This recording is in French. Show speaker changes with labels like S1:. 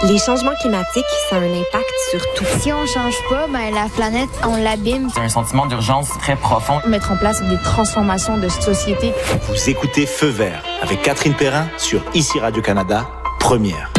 S1: Les changements climatiques, ça a un impact sur tout.
S2: Si on change pas, la planète, on l'abîme.
S3: C'est un sentiment d'urgence très profond.
S4: Mettre en place des transformations de société.
S5: Vous écoutez Feu vert avec Catherine Perrin sur ICI Radio-Canada, première.